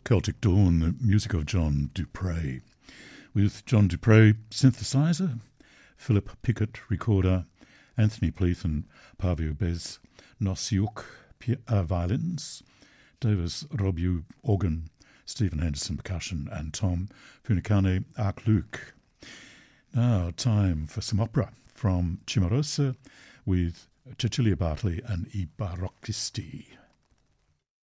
Celtic Dawn, the music of John Dupre. With John Dupre synthesizer, Philip Pickett recorder, Anthony Pleath and Pavio Bez Nosiuk violins, Davis Robiu organ, Stephen Henderson percussion, and Tom Funicane arc-luke. Now time for some opera from Cimarosa with Cecilia Bartley and I Barocchisti.